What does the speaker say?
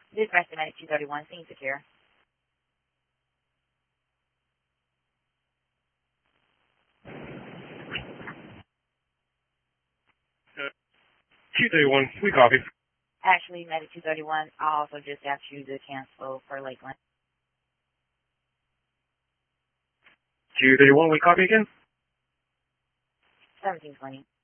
This is Medic 231, Scene Secure. 231, we copy. Actually, Medic 231, I also just asked you to cancel for Lakeland. 231, we copy again. 1720.